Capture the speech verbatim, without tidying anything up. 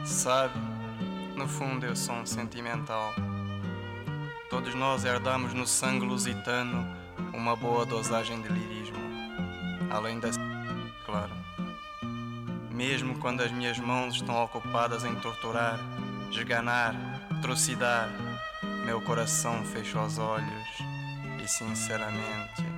Sabe, no fundo eu sou um sentimental. Todos nós herdamos no sangue lusitano uma boa dosagem de lirismo, além da claro. Mesmo quando as minhas mãos estão ocupadas em torturar, esganar, trucidar, meu coração fecha os olhos e sinceramente